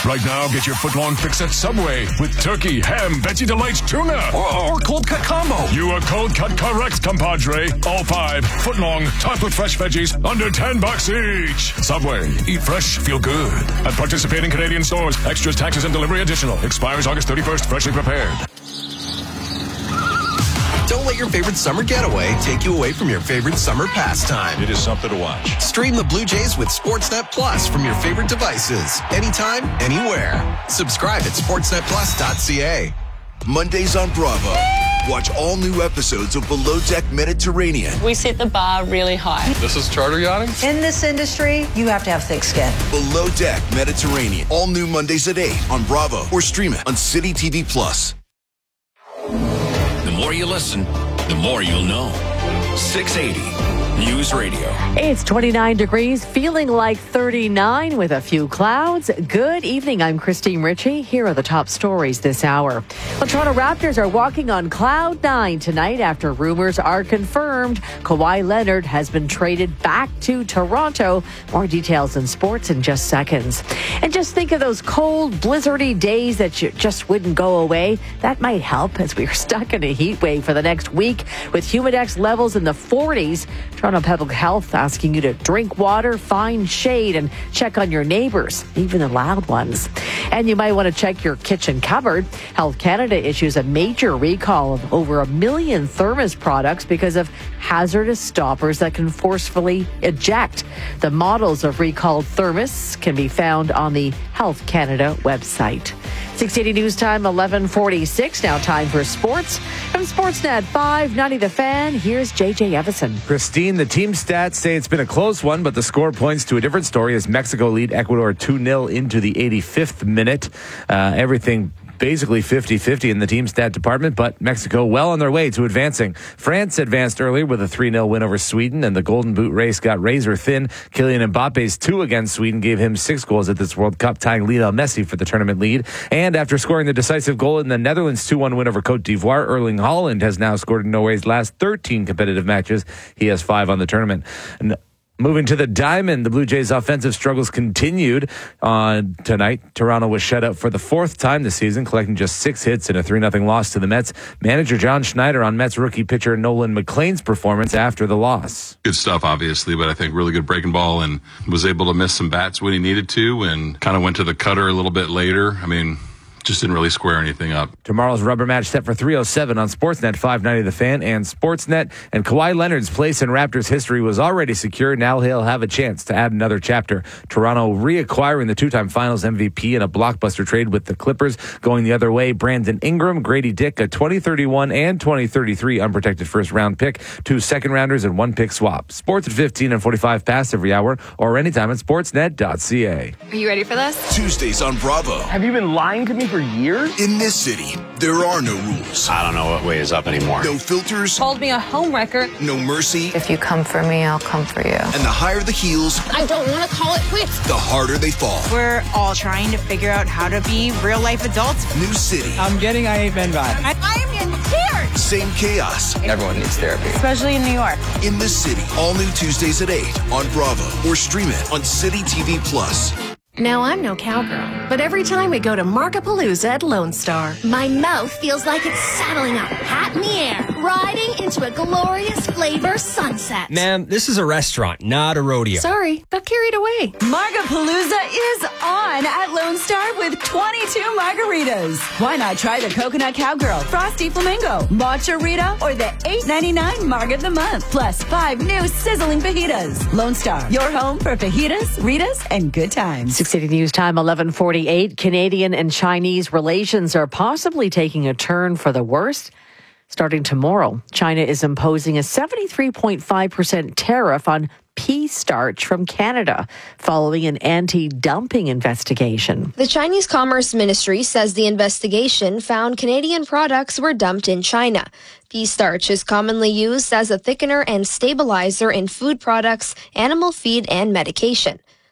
Right now, get your footlong fix at Subway with turkey, ham, veggie delights, tuna, or cold cut combo. You are cold cut correct, compadre. All 5 footlong, topped with fresh veggies, under $10 each. Subway, eat fresh, feel good. At participating Canadian stores, extras, taxes, and delivery additional. Expires August 31st. Freshly prepared. Don't let your favorite summer getaway take you away from your favorite summer pastime. It is something to watch. Stream the Blue Jays with Sportsnet Plus from your favorite devices. Anytime, anywhere. Subscribe at sportsnetplus.ca. Mondays on Bravo. Watch all new episodes of Below Deck Mediterranean. We set the bar really high. This is charter yachting? In this industry, you have to have thick skin. Below Deck Mediterranean. All new Mondays at 8 on Bravo or stream it on City TV Plus. The more you listen, the more you'll know. 680 News Radio. It's 29 degrees, feeling like 39 with a few clouds. Good evening. I'm Christine Ritchie. Here are the top stories this hour. The Toronto Raptors are walking on cloud 9 tonight after rumors are confirmed. Kawhi Leonard has been traded back to Toronto. More details in sports in just seconds. And just think of those cold, blizzardy days that just wouldn't go away. That might help as we are stuck in a heat wave for the next week with humidex levels in the 40s. Toronto Public Health asking you to drink water, find shade, and check on your neighbors, even the loud ones. And you might want to check your kitchen cupboard. Health Canada issues a major recall of over 1 million thermos products because of hazardous stoppers that can forcefully eject. The models of recalled thermos can be found on the Health Canada website. 680 News Time, 11:46. Now time for sports. From Sportsnet 590 The Fan, here's JJ Evison. Christine, the team stats say it's been a close one, but the score points to a different story as Mexico lead Ecuador 2-0 into the 85th minute. Everything basically 50-50 in the team stat department, but Mexico well on their way to advancing. France advanced earlier with a 3-0 win over Sweden, and the Golden Boot race got razor thin. Kylian Mbappe's 2 against Sweden gave him 6 goals at this World Cup, tying Lionel Messi for the tournament lead. And after scoring the decisive goal in the Netherlands' 2-1 win over Cote d'Ivoire, Erling Haaland has now scored in Norway's last 13 competitive matches. He has 5 on the tournament. And moving to the diamond, the Blue Jays' offensive struggles continued tonight. Toronto was shut out for the 4th time this season, collecting just 6 hits in a 3-0 loss to the Mets. Manager John Schneider on Mets rookie pitcher Nolan McLean's performance after the loss. Good stuff, obviously, but I think really good breaking ball and was able to miss some bats when he needed to and kind of went to the cutter a little bit later. I mean, just didn't really square anything up. Tomorrow's rubber match set for 3:07 on Sportsnet 590 The Fan and Sportsnet. And Kawhi Leonard's place in Raptors history was already secure. Now he'll have a chance to add another chapter. Toronto reacquiring the 2-time Finals MVP in a blockbuster trade with the Clippers. Going the other way, Brandon Ingram, Grady Dick, a 2031 and 2033 unprotected first-round pick, 2 second-rounders, and 1 pick swap. Sports at 15 and 45 past every hour or anytime at sportsnet.ca. Are you ready for this? Tuesdays on Bravo. Have you been lying to me for years? In this city, there are no rules. I don't know what way is up anymore. No filters. Called me a homewrecker. No mercy. If you come for me, I'll come for you. And the higher the heels, I don't want to call it quits. the harder they fall. We're all trying to figure out how to be real-life adults. New city. I'm getting I Hate Men vibes. I am getting scared. Same chaos. Everyone needs therapy. Especially in New York. In this city. All new Tuesdays at 8 on Bravo or stream it on City TV Plus. Now, I'm no cowgirl, but every time we go to Markapalooza at Lone Star, my mouth feels like it's saddling up, hat in the air, riding into a glorious flavor sunset. Ma'am, this is a restaurant, not a rodeo. Sorry, got carried away. Markapalooza is on at Lone Star with 22 margaritas. Why not try the Coconut Cowgirl, Frosty Flamingo, Matcha Rita, or the $8.99 Marg of the Month, plus 5 new sizzling fajitas. Lone Star, your home for fajitas, Ritas, and good times. 680 News Time, 11:48. Canadian and Chinese relations are possibly taking a turn for the worst. Starting tomorrow, China is imposing a 73.5% tariff on pea starch from Canada following an anti-dumping investigation. The Chinese Commerce Ministry says the investigation found Canadian products were dumped in China. Pea starch is commonly used as a thickener and stabilizer in food products, animal feed, and medication.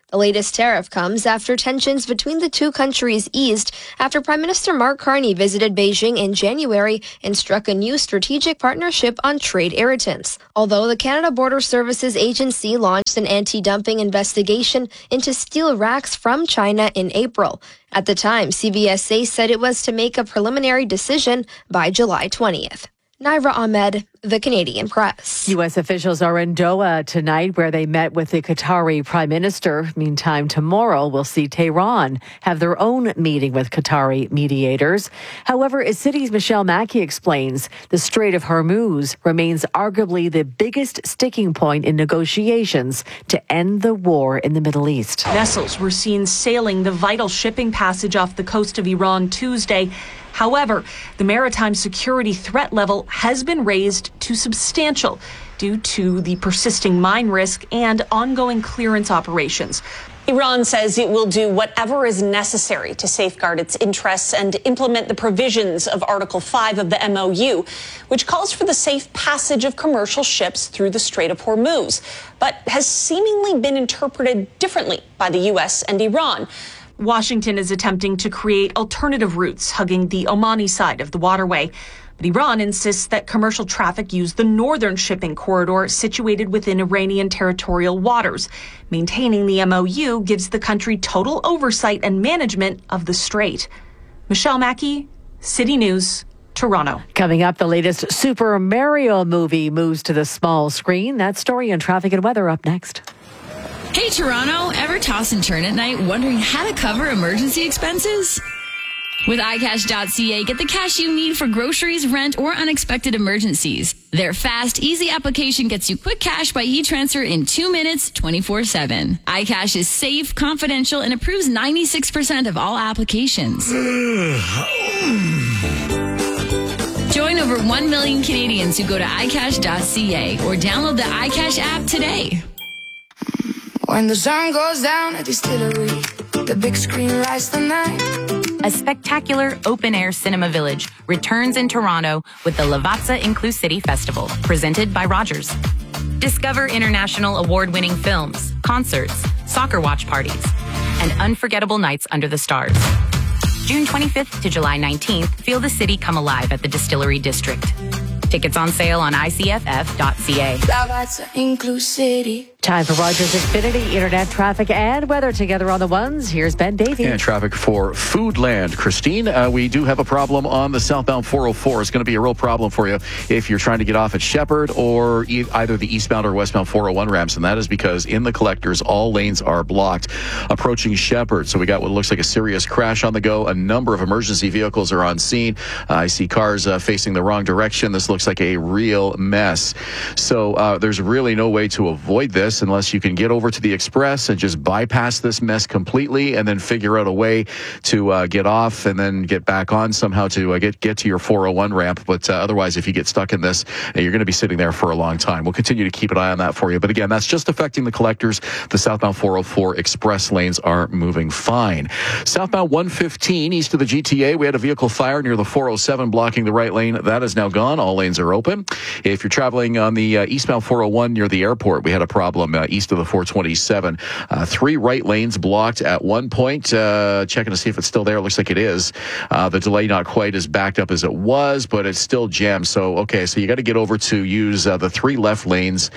The latest tariff comes after tensions between the two countries eased after Prime Minister Mark Carney visited Beijing in January and struck a new strategic partnership on trade irritants. Although the Canada Border Services Agency launched an anti-dumping investigation into steel racks from China in April. At the time, CBSA said it was to make a preliminary decision by July 20th. Naira Ahmed, The Canadian Press. U.S. officials are in Doha tonight where they met with the Qatari Prime Minister. Meantime, tomorrow we'll see Tehran have their own meeting with Qatari mediators. However, as City's Michelle Mackey explains, the Strait of Hormuz remains arguably the biggest sticking point in negotiations to end the war in the Middle East. Vessels were seen sailing the vital shipping passage off the coast of Iran Tuesday. However, the maritime security threat level has been raised to substantial due to the persisting mine risk and ongoing clearance operations. Iran says it will do whatever is necessary to safeguard its interests and implement the provisions of Article 5 of the MOU, which calls for the safe passage of commercial ships through the Strait of Hormuz, but has seemingly been interpreted differently by the U.S. and Iran. Washington is attempting to create alternative routes hugging the Omani side of the waterway. But Iran insists that commercial traffic use the northern shipping corridor situated within Iranian territorial waters. Maintaining the MOU gives the country total oversight and management of the strait. Michelle Mackey, City News, Toronto. Coming up, the latest Super Mario movie moves to the small screen. That story and traffic and weather up next. Hey, Toronto, ever toss and turn at night wondering how to cover emergency expenses? With iCash.ca, get the cash you need for groceries, rent, or unexpected emergencies. Their fast, easy application gets you quick cash by e-transfer in 2 minutes, 24/7. iCash is safe, confidential, and approves 96% of all applications. Join over 1 million Canadians who go to iCash.ca or download the iCash app today. When the sun goes down at Distillery, the big screen lights the night. A spectacular open-air cinema village returns in Toronto with the Lavazza Inclusivity Festival, presented by Rogers. Discover international award-winning films, concerts, soccer watch parties, and unforgettable nights under the stars. June 25th to July 19th, feel the city come alive at the Distillery District. Tickets on sale on icff.ca. Lavazza Inclusivity. Time for Rogers Xfinity Internet traffic and weather together on the ones. Here's Ben Davey. And traffic for Foodland. Christine, we do have a problem on the southbound 404. It's going to be a real problem for you if you're trying to get off at Shepherd or either the eastbound or westbound 401 ramps. And that is because in the collectors, all lanes are blocked approaching Shepherd. So we got what looks like a serious crash on the go. A number of emergency vehicles are on scene. I see cars facing the wrong direction. This looks like a real mess. So there's really no way to avoid this unless you can get over to the express and just bypass this mess completely and then figure out a way to get off and then get back on somehow to get to your 401 ramp. But otherwise, if you get stuck in this, you're going to be sitting there for a long time. We'll continue to keep an eye on that for you. But again, that's just affecting the collectors. The southbound 404 express lanes are moving fine. Southbound 115 east of the GTA, we had a vehicle fire near the 407 blocking the right lane. That is now gone. All lanes are open. If you're traveling on the eastbound 401 near the airport, we had a problem east of the 427. 3 right lanes blocked at one point. Checking to see if it's still there. Looks like it is. The delay not quite as backed up as it was, but it's still jammed. So you got to get over to use the 3 left lanes.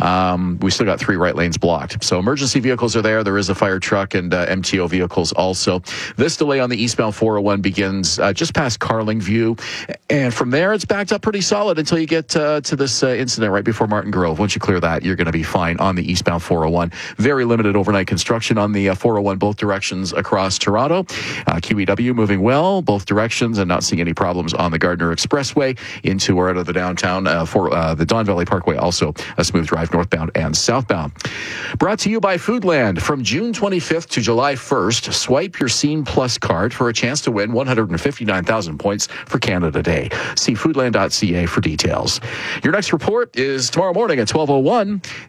We still got 3 right lanes blocked. So emergency vehicles are there. There is a fire truck and MTO vehicles also. This delay on the eastbound 401 begins just past Carlingview. And from there, it's backed up pretty solid until you get to this incident right before Martin Grove. Once you clear that, you're going to be fine on the eastbound 401. Very limited overnight construction on the 401 both directions across Toronto. QEW moving well both directions and not seeing any problems on the Gardiner Expressway into or out of the downtown. For the Don Valley Parkway, also a smooth drive northbound and southbound. Brought to you by Foodland. From June 25th to July 1st, swipe your Scene Plus card for a chance to win 159,000 points for Canada Day. See foodland.ca for details. Your next report is tomorrow morning at 12:01. And now with the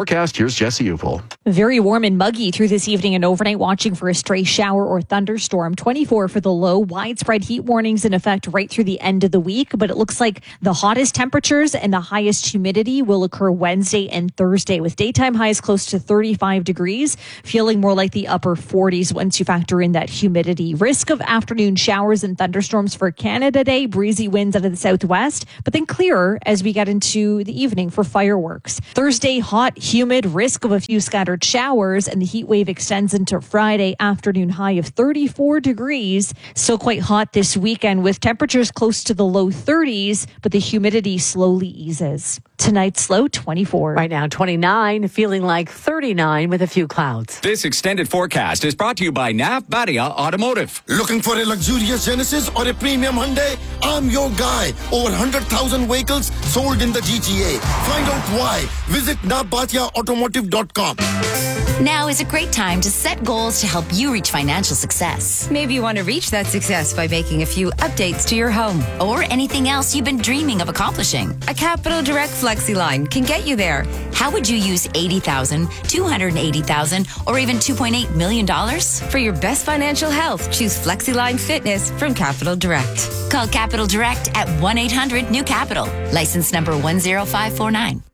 forecast, here's Jesse Upel. Very warm and muggy through this evening and overnight, watching for a stray shower or thunderstorm. 24 for the low. Widespread heat warnings in effect right through the end of the week, but it looks like the hottest temperatures and the highest humidity will occur Wednesday and Thursday, with daytime highs close to 35 degrees, feeling more like the upper 40s once you factor in that humidity. Risk of afternoon showers and thunderstorms for Canada Day. Breezy winds out of the southwest, but then clearer as we get into the evening for fireworks. Thursday, hot, humid, risk of a few scattered showers, and the heat wave extends into Friday, afternoon high of 34 degrees. Still quite hot this weekend with temperatures close to the low 30s, but the humidity slowly eases. Tonight's low 24. Right now 29, feeling like 39 with a few clouds. This extended forecast is brought to you by Nav Badia Automotive. Looking for a luxurious Genesis or a premium Hyundai? I'm your guy. Over 100,000 vehicles sold in the GTA. Find out why. Visit navbatiaautomotive.com. Now is a great time to set goals to help you reach financial success. Maybe you want to reach that success by making a few updates to your home. Or anything else you've been dreaming of accomplishing. A Capital Direct FlexiLine can get you there. How would you use $80,000, $280,000, or even $2.8 million? For your best financial health, choose FlexiLine Fitness from Capital Direct. Call Capital Direct at 1-800-NEW-CAPITAL. License number 10549.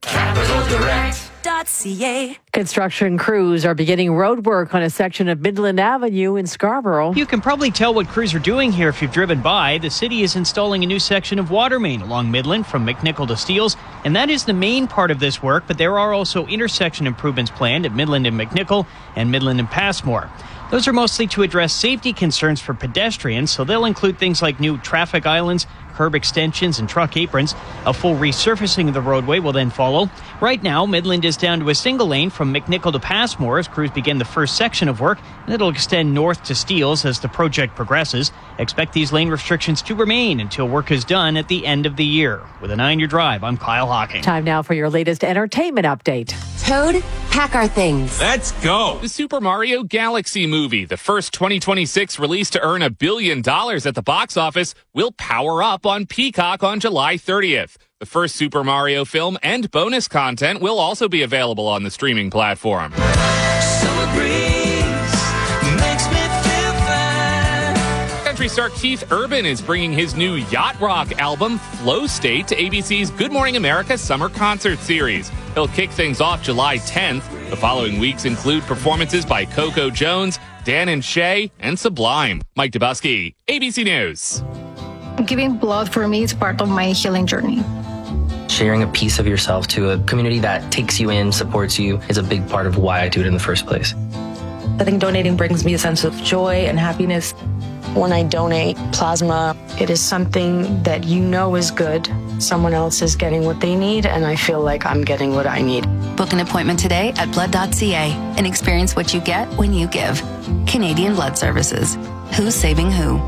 CapitalDirect.ca. Construction crews are beginning road work on a section of Midland Avenue in Scarborough. You can probably tell what crews are doing here if you've driven by. The city is installing a new section of water main along Midland from McNichol to Steeles, and that is the main part of this work, but there are also intersection improvements planned at Midland and McNichol and Midland and Passmore. Those are mostly to address safety concerns for pedestrians, so they'll include things like new traffic islands, curb extensions, and truck aprons. A full resurfacing of the roadway will then follow. Right now, Midland is down to a single lane from McNichol to Passmore as crews begin the first section of work, and it'll extend north to Steeles as the project progresses. Expect these lane restrictions to remain until work is done at the end of the year. With a 9-year drive, I'm Kyle Hocking. Time now for your latest entertainment update. Toad, pack our things. Let's go. The Super Mario Galaxy movie, the first 2026 release to earn $1 billion at the box office, will power up on Peacock on July 30th. The first Super Mario film and bonus content will also be available on the streaming platform. Summer breeze makes me feel fine. Country star Keith Urban is bringing his new yacht rock album, Flow State, to ABC's Good Morning America Summer Concert Series. He'll kick things off July 10th. The following weeks include performances by Coco Jones, Dan and Shay, and Sublime. Mike Dubusky, ABC News. Giving blood for me is part of my healing journey. Sharing a piece of yourself to a community that takes you in, supports you, is a big part of why I do it in the first place. I think donating brings me a sense of joy and happiness. When I donate plasma, it is something that you know is good. Someone else is getting what they need, and I feel like I'm getting what I need. Book an appointment today at blood.ca and experience what you get when you give. Canadian Blood Services. Who's saving who?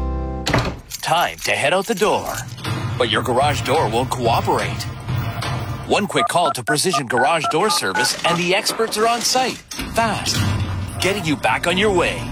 Time to head out the door, but your garage door won't cooperate. One quick call to Precision Garage Door Service and the experts are on site, fast, getting you back on your way.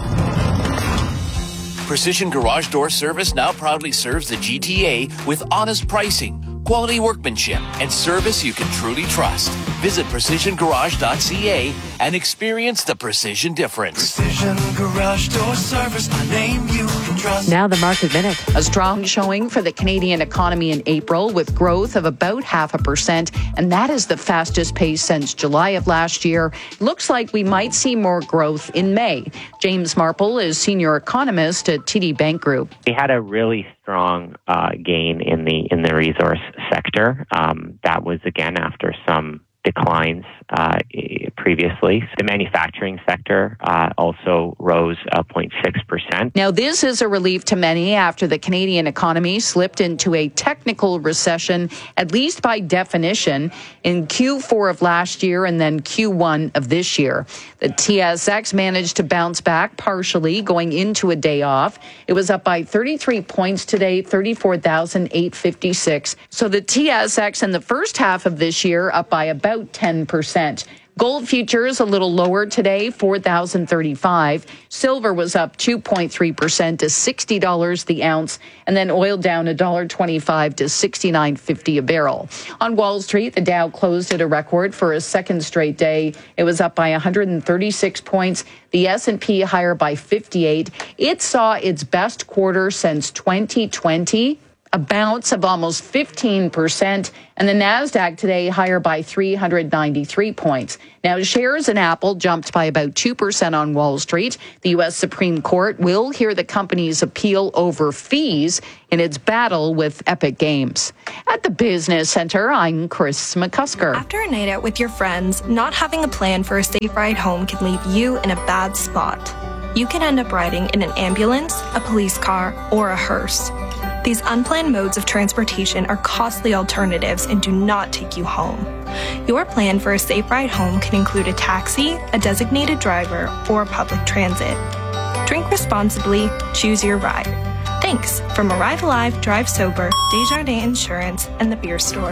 Precision Garage Door Service now proudly serves the GTA with honest pricing, quality workmanship, and service you can truly trust. Visit precisiongarage.ca and experience the precision difference. Precision Garage Door Service, a name you can trust. Now the Market Minute. A strong showing for the Canadian economy in April with growth of about 0.5%, and that is the fastest pace since July of last year. Looks like we might see more growth in May. James Marple is senior economist at TD Bank Group. We had a really strong gain in the resource sector. That was again after some declines previously. The manufacturing sector also rose 0.6%. Now, this is a relief to many after the Canadian economy slipped into a technical recession, at least by definition, in Q4 of last year and then Q1 of this year. The TSX managed to bounce back partially going into a day off. It was up by 33 points today, 34,856. So the TSX in the first half of this year up by about 10%. Gold futures a little lower today, $4,035. Silver was up 2.3% to $60 the ounce, and then oil down $1.25 to $69.50 a barrel. On Wall Street, the Dow closed at a record for a second straight day. It was up by 136 points. The S&P higher by 58. It saw its best quarter since 2020. A bounce of almost 15%, and the NASDAQ today higher by 393 points. Now, shares in Apple jumped by about 2% on Wall Street. The U.S. Supreme Court will hear the company's appeal over fees in its battle with Epic Games. At the Business Center, I'm Chris McCusker. After a night out with your friends, not having a plan for a safe ride home can leave you in a bad spot. You can end up riding in an ambulance, a police car, or a hearse. These unplanned modes of transportation are costly alternatives and do not take you home. Your plan for a safe ride home can include a taxi, a designated driver, or public transit. Drink responsibly, choose your ride. Thanks from Arrive Alive, Drive Sober, Desjardins Insurance, and the Beer Store.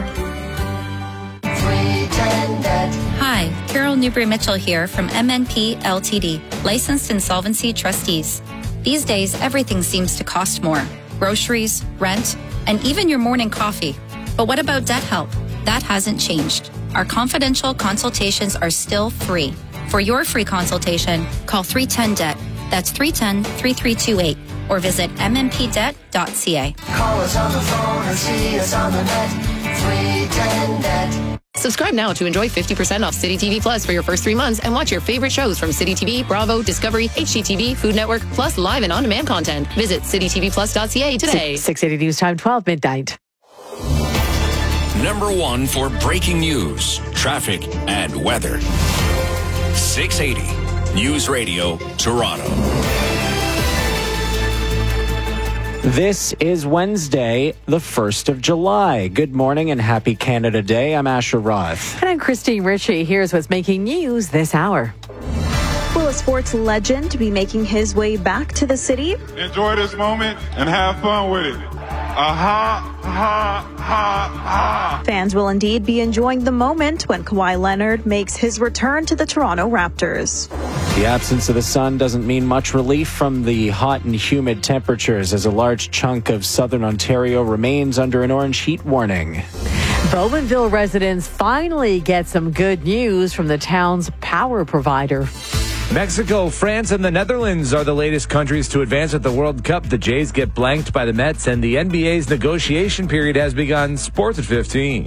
Hi, Carol Newbury-Mitchell here from MNP Ltd, licensed insolvency trustees. These days, everything seems to cost more. Groceries, rent, and even your morning coffee. But what about debt help? That hasn't changed. Our confidential consultations are still free. For your free consultation, call 310-DEBT. That's 310-3328. Or visit mmpdebt.ca. Call us on the phone or see us on the net. 310-DEBT. Subscribe now to enjoy 50% off City TV Plus for your first 3 months and watch your favorite shows from City TV, Bravo, Discovery, HGTV, Food Network, plus live and on-demand content. Visit citytvplus.ca today. 680 News Time, 12 midnight. Number 1 for breaking news, traffic, and weather. 680 News Radio, Toronto. This is Wednesday, the 1st of July. Good morning and happy Canada Day. I'm Asher Roth. And I'm Christine Ritchie. Here's what's making news this hour. Will a sports legend be making his way back to the city? Enjoy this moment and have fun with it. Fans will indeed be enjoying the moment when Kawhi Leonard makes his return to the Toronto Raptors. The absence of the sun doesn't mean much relief from the hot and humid temperatures as a large chunk of southern Ontario remains under an orange heat warning. Bowmanville residents finally get some good news from the town's power provider. Mexico, France, and the Netherlands are the latest countries to advance at the World Cup. The Jays get blanked by the Mets, and the NBA's negotiation period has begun. Sports at 15.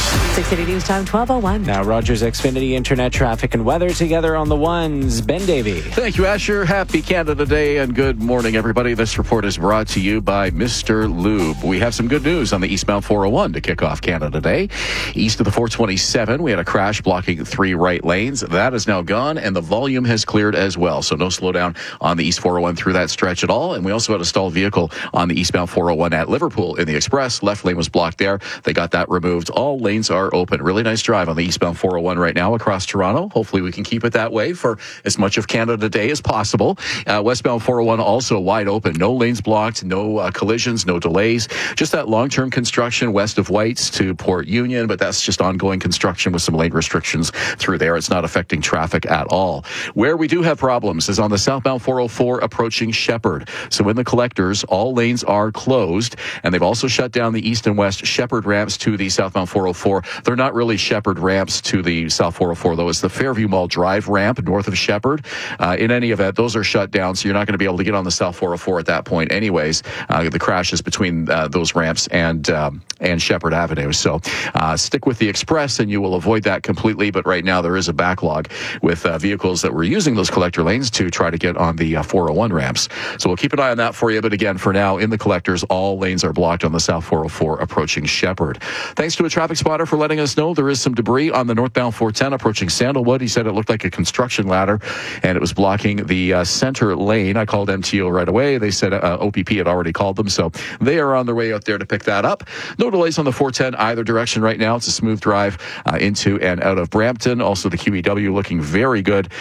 680 News Time, 12:01. Now Rogers Xfinity Internet traffic and weather together on the ones. Ben Davey. Thank you, Asher. Happy Canada Day and good morning, everybody. This report is brought to you by Mr. Lube. We have some good news on the eastbound 401 to kick off Canada Day. East of the 427, we had a crash blocking 3 right lanes. That is now gone, and the volume has cleared as well. So no slowdown on the East 401 through that stretch at all. And we also had a stalled vehicle on the eastbound 401 at Liverpool in the Express. Left lane was blocked there. They got that removed. All lanes are open. Really nice drive on the eastbound 401 right now across Toronto. Hopefully we can keep it that way for as much of Canada Day as possible. Westbound 401 also wide open. No lanes blocked, no collisions, no delays. Just that long-term construction west of Whites to Port Union, but that's just ongoing construction with some lane restrictions through there. It's not affecting traffic at all. Where we do have problems is on the southbound 404 approaching Shepherd. So in the collectors, all lanes are closed, and they've also shut down the east and west Shepherd ramps to the southbound 404. They're not really Shepherd ramps to the south 404, though. It's the Fairview Mall Drive ramp north of Shepherd. In any event, those are shut down, so you're not going to be able to get on the south 404 at that point anyways. The crash is between those ramps and Shepherd Avenue. So stick with the Express, and you will avoid that completely. But right now, there is a backlog with vehicles that were using those collector lanes to try to get on the 401 ramps. So we'll keep an eye on that for you. But again, for now, in the collectors, all lanes are blocked on the south 404 approaching Shepherd. Thanks to a traffic spotter for letting us know there is some debris on the northbound 410 approaching Sandalwood. He said it looked like a construction ladder, and it was blocking the center lane. I called MTO right away. They said OPP had already called them, so they are on their way out there to pick that up. No delays on the 410 either direction right now. It's a smooth drive into and out of Brampton. Also, the QEW looking very good. And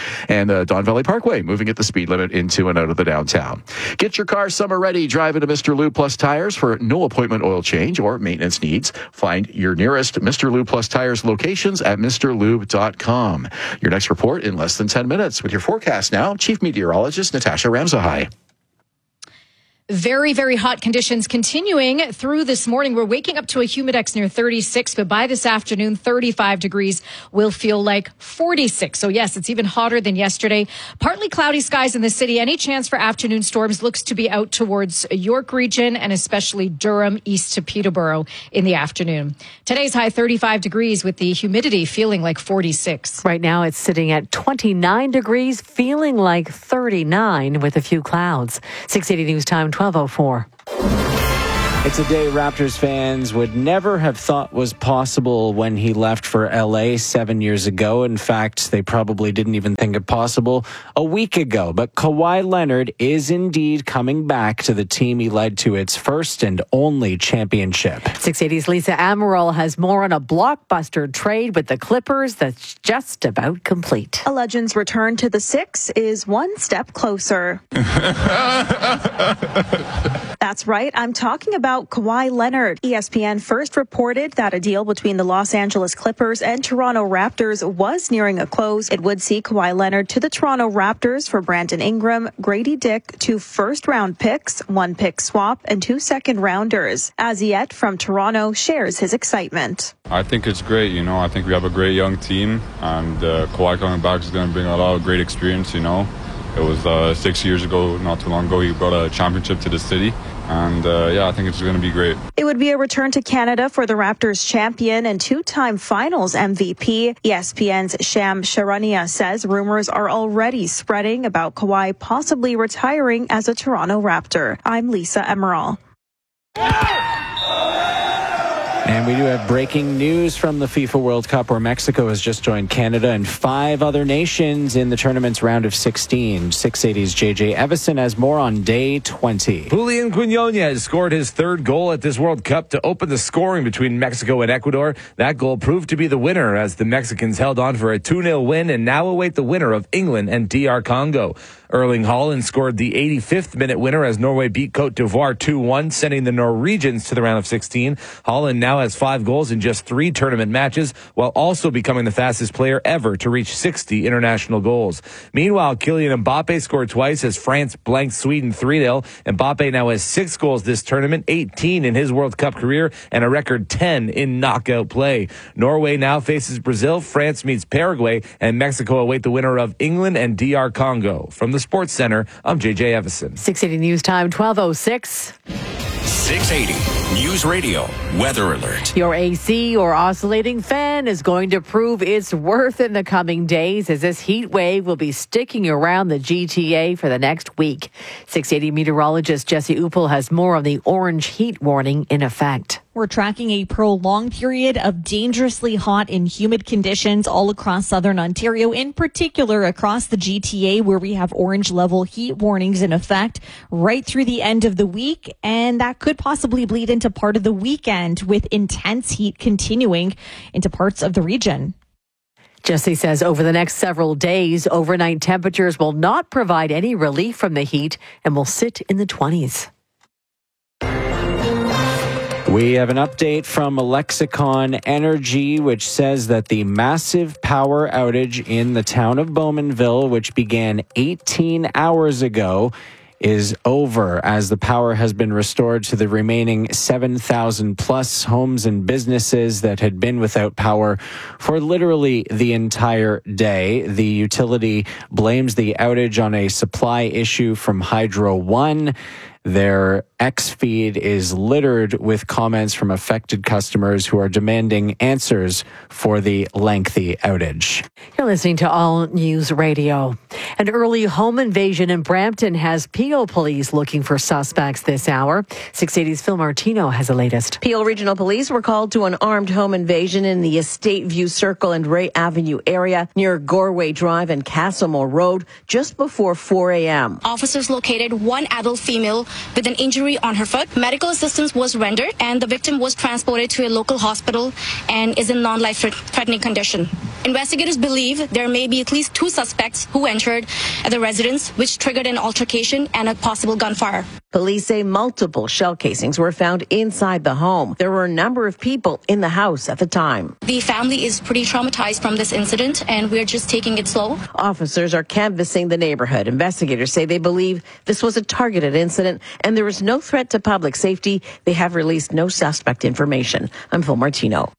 the Don Valley Parkway, moving at the speed limit into and out of the downtown. Get your car summer ready. Drive into Mr. Lube Plus Tires for no appointment oil change or maintenance needs. Find your nearest Mr. Lube Plus Tires locations at mrlube.com. Your next report in less than 10 minutes. With your forecast now, Chief Meteorologist Natasha Ramsahai. Very, very hot conditions continuing through this morning. We're waking up to a humidex near 36, but by this afternoon, 35 degrees will feel like 46. So yes, it's even hotter than yesterday. Partly cloudy skies in the city. Any chance for afternoon storms looks to be out towards York region and especially Durham east to Peterborough in the afternoon. Today's high 35 degrees with the humidity feeling like 46. Right now it's sitting at 29 degrees, feeling like 39 with a few clouds. 680 News Time, 12:04. It's a day Raptors fans would never have thought was possible when he left for LA 7 years ago. In fact, they probably didn't even think it possible a week ago. But Kawhi Leonard is indeed coming back to the team he led to its first and only championship. 680's Lisa Amaral has more on a blockbuster trade with the Clippers that's just about complete. A Legends return to the Six is one step closer. That's right. I'm talking about Kawhi Leonard. ESPN first reported that a deal between the Los Angeles Clippers and Toronto Raptors was nearing a close. It would see Kawhi Leonard to the Toronto Raptors for Brandon Ingram, Grady Dick, 2 first-round picks, 1 pick swap, and 2 second-rounders. Aziet from Toronto shares his excitement. I think it's great. I think we have a great young team, and Kawhi coming back is going to bring a lot of great experience. It was 6 years ago, not too long ago, he brought a championship to the city. And, I think it's going to be great. It would be a return to Canada for the Raptors champion and 2-time finals MVP. ESPN's Sham Charania says rumors are already spreading about Kawhi possibly retiring as a Toronto Raptor. I'm Lisa Emerald. And we do have breaking news from the FIFA World Cup, where Mexico has just joined Canada and 5 other nations in the tournament's round of 16. 680's JJ Evison has more on day 20. Julian Quinones scored his 3rd goal at this World Cup to open the scoring between Mexico and Ecuador. That goal proved to be the winner as the Mexicans held on for a 2-0 win and now await the winner of England and DR Congo. Erling Haaland scored the 85th minute winner as Norway beat Cote d'Ivoire 2-1, sending the Norwegians to the round of 16. Haaland now has 5 goals in just 3 tournament matches, while also becoming the fastest player ever to reach 60 international goals. Meanwhile, Kylian Mbappe scored twice as France blanked Sweden 3-0. Mbappe now has 6 goals this tournament, 18 in his World Cup career, and a record 10 in knockout play. Norway now faces Brazil, France meets Paraguay, and Mexico await the winner of England and DR Congo. From the Sports Center, I'm JJ Evison. 680 News Time, 12:06. 680 News Radio Weather Alert. Your AC or oscillating fan is going to prove its worth in the coming days, as this heat wave will be sticking around the GTA for the next week. 680 meteorologist Jesse Uppel has more on the orange heat warning in effect. We're tracking a prolonged period of dangerously hot and humid conditions all across southern Ontario, in particular across the GTA, where we have orange level heat warnings in effect right through the end of the week. And that could possibly bleed into part of the weekend, with intense heat continuing into parts of the region. Jesse says over the next several days, overnight temperatures will not provide any relief from the heat and will sit in the 20s. We have an update from Lexicon Energy, which says that the massive power outage in the town of Bowmanville, which began 18 hours ago, is over, as the power has been restored to the remaining 7,000 plus homes and businesses that had been without power for literally the entire day. The utility blames the outage on a supply issue from Hydro One. Their X feed is littered with comments from affected customers who are demanding answers for the lengthy outage. You're listening to All News Radio. An early home invasion in Brampton has Peel police looking for suspects this hour. 680's Phil Martino has the latest. Peel Regional Police were called to an armed home invasion in the Estate View Circle and Ray Avenue area near Gorway Drive and Castlemore Road just before 4 a.m. Officers located one adult female with an injury on her foot. Medical assistance was rendered and the victim was transported to a local hospital and is in non-life-threatening condition. Investigators believe there may be at least 2 suspects who entered at the residence, which triggered an altercation and a possible gunfire. Police say multiple shell casings were found inside the home. There were a number of people in the house at the time. The family is pretty traumatized from this incident, and we're just taking it slow. Officers are canvassing the neighborhood. Investigators say they believe this was a targeted incident and there is no threat to public safety. They have released no suspect information. I'm Phil Martino.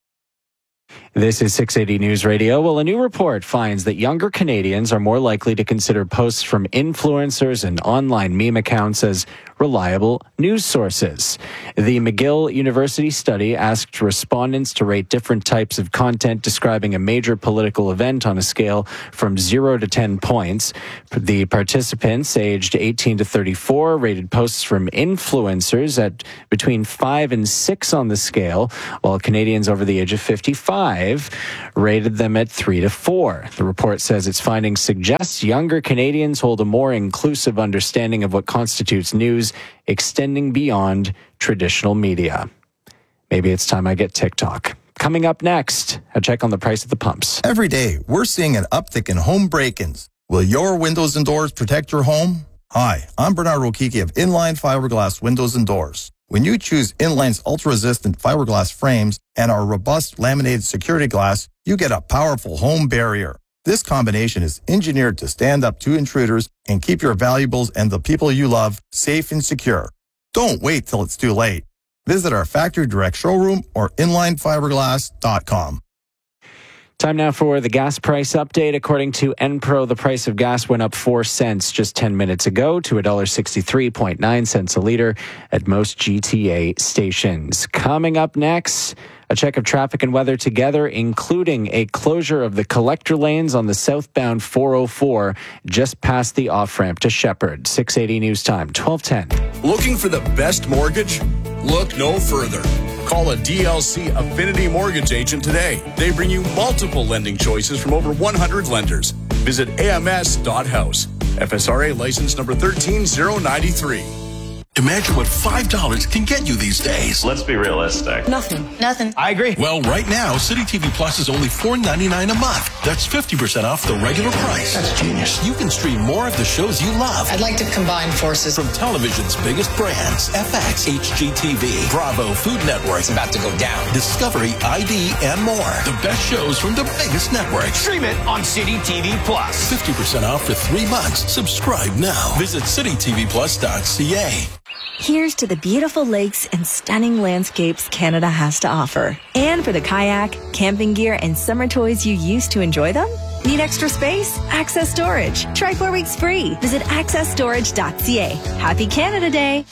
This is 680 News Radio. Well, a new report finds that younger Canadians are more likely to consider posts from influencers and online meme accounts as reliable news sources. The McGill University study asked respondents to rate different types of content describing a major political event on a scale from 0 to 10 points. The participants aged 18 to 34 rated posts from influencers at between 5 and 6 on the scale, while Canadians over the age of 55 rated them at 3 to 4. The report says its findings suggest younger Canadians hold a more inclusive understanding of what constitutes news, extending beyond traditional media. Maybe it's time I get TikTok. Coming up next, a check on the price at the pumps. Every day, we're seeing an uptick in home break-ins. Will your windows and doors protect your home? Hi, I'm Bernard Rokiki of Inline Fiberglass Windows and Doors. When you choose Inline's ultra-resistant fiberglass frames and our robust laminated security glass, you get a powerful home barrier. This combination is engineered to stand up to intruders and keep your valuables and the people you love safe and secure. Don't wait till it's too late. Visit our factory direct showroom or inlinefiberglass.com. Time now for the gas price update. According to Enpro, the price of gas went up 4 cents just 10 minutes ago to $1.63.9 a liter at most GTA stations. Coming up next, a check of traffic and weather together, including a closure of the collector lanes on the southbound 404 just past the off-ramp to Shepherd. 680 News Time, 12:10. Looking for the best mortgage? Look no further. Call a DLC Affinity Mortgage agent today. They bring you multiple lending choices from over 100 lenders. Visit ams.house. FSRA license number 13093. Imagine what $5 can get you these days. Let's be realistic. Nothing. I agree. Well, right now, City TV Plus is only $4.99 a month. That's 50% off the regular price. That's genius. You can stream more of the shows you love. I'd like to combine forces. From television's biggest brands, FX, HGTV, Bravo, Food Network. It's about to go down. Discovery, ID, and more. The best shows from the biggest networks. Stream it on City TV Plus. 50% off for 3 months. Subscribe now. Visit citytvplus.ca. Here's to the beautiful lakes and stunning landscapes Canada has to offer. And for the kayak, camping gear, and summer toys you used to enjoy them? Need extra space? Access Storage. Try 4 weeks free. Visit accessstorage.ca. Happy Canada Day.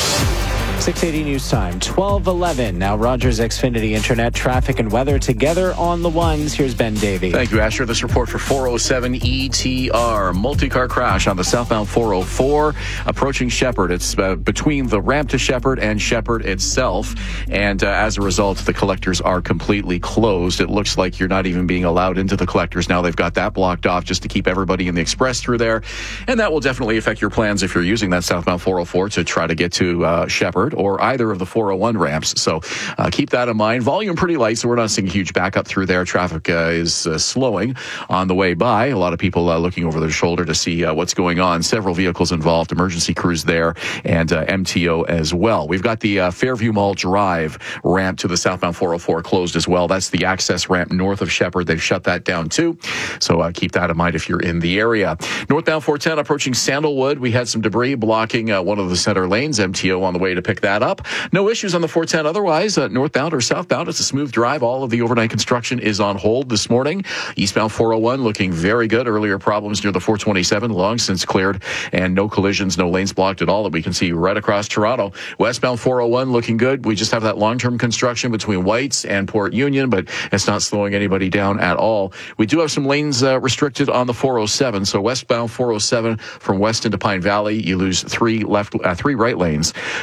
680 News Time, 12:11. Now Rogers Xfinity Internet traffic and weather together on the ones. Here's Ben Davey. Thank you, Asher. This report for 407 ETR. Multi-car crash on the southbound 404 approaching Shepherd. It's between the ramp to Shepherd and Shepherd itself. And as a result, the collectors are completely closed. It looks like you're not even being allowed into the collectors now. They've got that blocked off just to keep everybody in the express through there. And that will definitely affect your plans if you're using that southbound 404 to try to get to Shepherd or either of the 401 ramps. So keep that in mind. Volume pretty light, so we're not seeing a huge backup through there. Traffic is slowing on the way by. A lot of people looking over their shoulder to see what's going on. Several vehicles involved, emergency crews there, and MTO as well. We've got the Fairview Mall Drive ramp to the southbound 404 closed as well. That's the access ramp north of Shepherd. They've shut that down too. So keep that in mind if you're in the area. Northbound 410 approaching Sandalwood. We had some debris blocking one of the center lanes. MTO on the way to pick that up. No issues on the 410 otherwise. Northbound or southbound, it's a smooth drive. All of the overnight construction is on hold this morning. Eastbound 401 looking very good. Earlier problems near the 427 long since cleared, and no collisions, no lanes blocked at all that we can see right across Toronto. Westbound 401 looking good. We just have that long-term construction between Whites and Port Union, but it's not slowing anybody down at all. We do have some lanes restricted on the 407. So westbound 407 from Weston to Pine Valley, you lose three right lanes. From Highway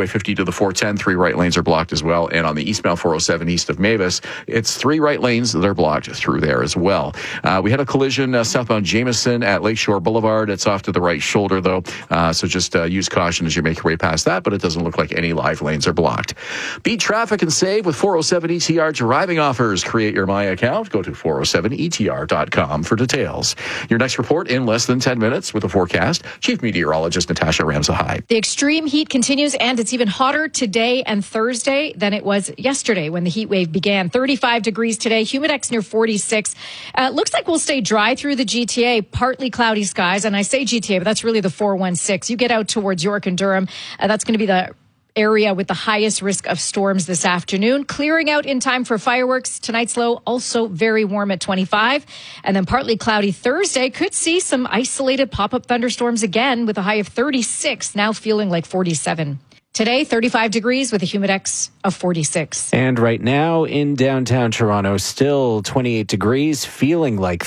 Highway 50 to the 410, 3 right lanes are blocked as well. And on the eastbound 407 east of Mavis, it's 3 right lanes that are blocked through there as well. We had a collision southbound Jameson at Lakeshore Boulevard. It's off to the right shoulder, though. So just use caution as you make your way past that, but it doesn't look like any live lanes are blocked. Beat traffic and save with 407 ETR driving offers. Create your My account. Go to 407etr.com for details. Your next report in less than 10 minutes with a forecast. Chief Meteorologist Natasha Ramsahai. The extreme heat continues, and it's even hotter today and Thursday than it was yesterday when the heat wave began. 35 degrees today, humidex near 46. Looks like we'll stay dry through the GTA, partly cloudy skies. And I say GTA, but that's really the 416. You get out towards York and Durham, that's going to be the area with the highest risk of storms this afternoon. Clearing out in time for fireworks. Tonight's low also very warm at 25. And then partly cloudy Thursday. Could see some isolated pop-up thunderstorms again with a high of 36, now feeling like 47. Today, 35 degrees with a humidex of 46. And right now in downtown Toronto, still 28 degrees, feeling like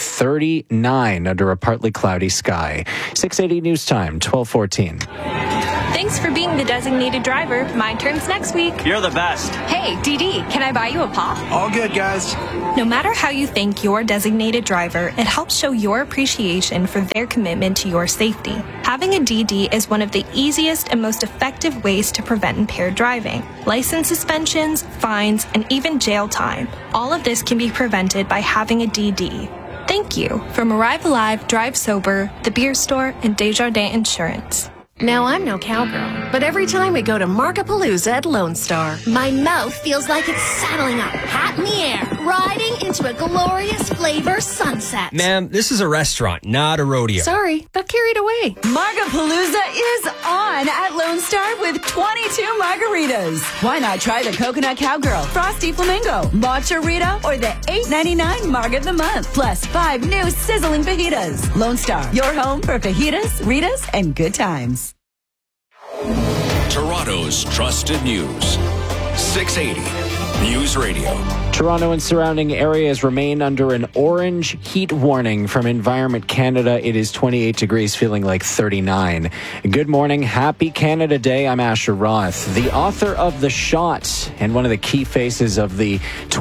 39 under a partly cloudy sky. 680 News Time, 12:14. Thanks for being the designated driver. My turn's next week. You're the best. Hey, DD, can I buy you a pop? All good, guys. No matter how you thank your designated driver, it helps show your appreciation for their commitment to your safety. Having a DD is one of the easiest and most effective ways to prevent impaired driving. License suspensions, fines, and even jail time. All of this can be prevented by having a DD. Thank you from Arrive Alive, Drive Sober, The Beer Store, and Desjardins Insurance. Now, I'm no cowgirl, but every time we go to Markapalooza at Lone Star, my mouth feels like it's saddling up, hat in the air, riding into a glorious flavor sunset. Ma'am, this is a restaurant, not a rodeo. Sorry, got carried away. Markapalooza is on at Lone Star with 22 margaritas. Why not try the Coconut Cowgirl, Frosty Flamingo, Matcha Rita, or the $8.99 Marg of the Month, plus 5 new sizzling fajitas. Lone Star, your home for fajitas, Ritas, and good times. Toronto's trusted news. 680 News Radio. Toronto and surrounding areas remain under an orange heat warning from Environment Canada. It is 28 degrees, feeling like 39. Good morning. Happy Canada Day. I'm Asher Roth, the author of The Shot and one of the key faces of the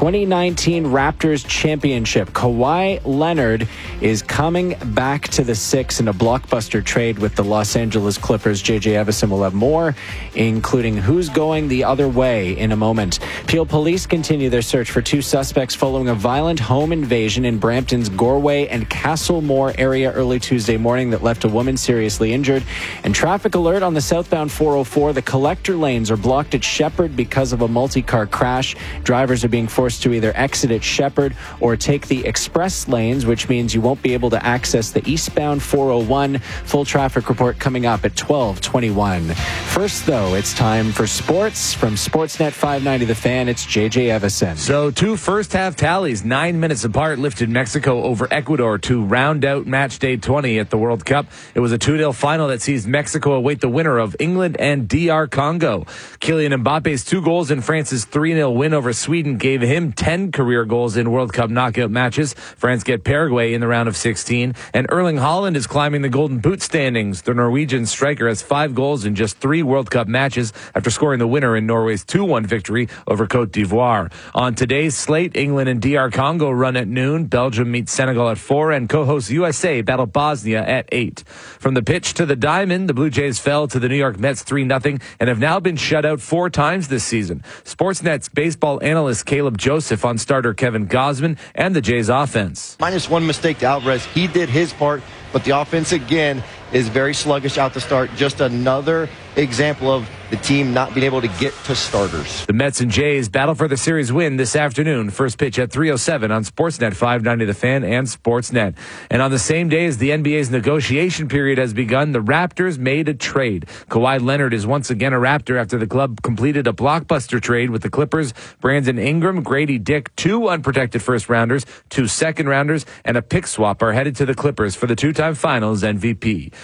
2019 Raptors championship. Kawhi Leonard is coming back to the Six in a blockbuster trade with the Los Angeles Clippers. JJ Evison will have more, including who's going the other way in a moment. Peel police continue their search for 2 suspects following a violent home invasion in Brampton's Goreway and Castlemore area early Tuesday morning that left a woman seriously injured. And traffic alert on the southbound 404. The collector lanes are blocked at Shepherd because of a multi-car crash. Drivers are being forced to either exit at Shepherd or take the express lanes, which means you won't be able to access the eastbound 401. Full traffic report coming up at 12:21. First, though, it's time for sports. From Sportsnet 590 The Fan, it's JJ Evison. So 2 first-half tallies, 9 minutes apart, lifted Mexico over Ecuador to round out match day 20 at the World Cup. It was a 2-0 final that sees Mexico await the winner of England and DR Congo. Kylian Mbappe's 2 goals in France's 3-0 win over Sweden gave him 10 career goals in World Cup knockout matches. France get Paraguay in the round of 16. And Erling Haaland is climbing the Golden Boot standings. The Norwegian striker has 5 goals in just 3 World Cup matches after scoring the winner in Norway's 2-1 victory over Cote d'Ivoire. On today's slate, England and DR Congo run at noon. Belgium meets Senegal at 4, and co-host USA battle Bosnia at 8. From the pitch to the diamond, the Blue Jays fell to the New York Mets 3-0 and have now been shut out 4 times this season. Sportsnet's baseball analyst Caleb Joseph on starter Kevin Gausman and the Jays offense. -1 mistake to Alvarez. He did his part, but the offense again is very sluggish out to start. Just another example of the team not being able to get to starters. The Mets and Jays battle for the series win this afternoon. First pitch at 3:07 on Sportsnet 590 The Fan and Sportsnet. And on the same day as the NBA's negotiation period has begun, the Raptors made a trade. Kawhi Leonard is once again a Raptor after the club completed a blockbuster trade with the Clippers. Brandon Ingram, Grady Dick, 2 unprotected first-rounders, 2 second-rounders, and a pick swap are headed to the Clippers for the 2-time Finals MVP.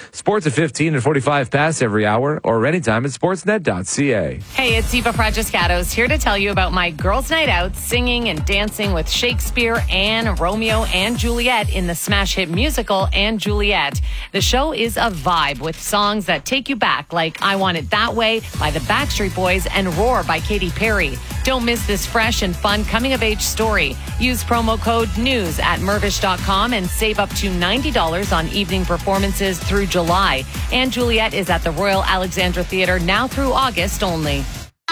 Sports at 15 and 45 past every hour or anytime at sportsnet.ca. Hey, it's Eva Fragiscatos here to tell you about my girls' night out singing and dancing with Shakespeare and Romeo and Juliet in the smash hit musical and Juliet. The show is a vibe with songs that take you back, like I Want It That Way by the Backstreet Boys and Roar by Katy Perry. Don't miss this fresh and fun coming-of-age story. Use promo code NEWS at Mirvish.com and save up to $90 on evening performances through July. And Juliet is at the Royal Alexandra Theatre now through August only.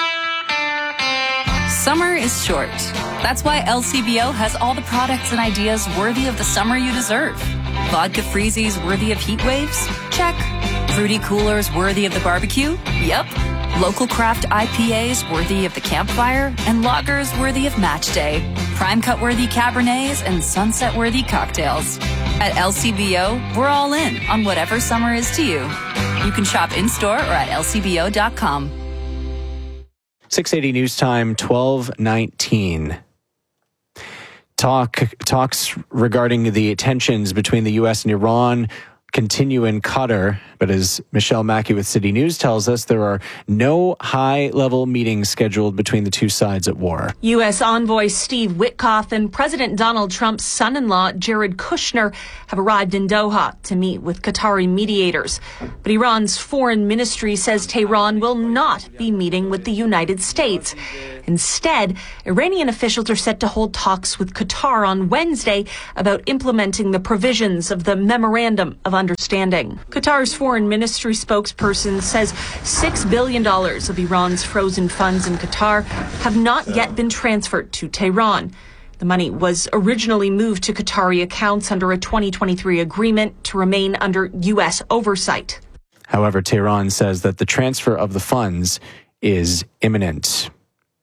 Summer is short. That's why LCBO has all the products and ideas worthy of the summer you deserve. Vodka freezies worthy of heat waves? Check. Fruity coolers worthy of the barbecue? Yep. Local craft IPAs worthy of the campfire, and lagers worthy of match day. Prime cut worthy Cabernets and sunset worthy cocktails. At LCBO, we're all in on whatever summer is to you. You can shop in-store or at lcbo.com. 680 News Time, 12:19. Talks regarding the tensions between the U.S. and Iran continue in Qatar, but as Michelle Mackey with City News tells us, there are no high-level meetings scheduled between the two sides at war. U.S. envoy Steve Witkoff and President Donald Trump's son-in-law Jared Kushner have arrived in Doha to meet with Qatari mediators. But Iran's foreign ministry says Tehran will not be meeting with the United States. Instead, Iranian officials are set to hold talks with Qatar on Wednesday about implementing the provisions of the Memorandum of Understanding. Qatar's foreign ministry spokesperson says $6 billion of Iran's frozen funds in Qatar have not yet been transferred to Tehran. The money was originally moved to Qatari accounts under a 2023 agreement to remain under U.S. oversight. However, Tehran says that the transfer of the funds is imminent.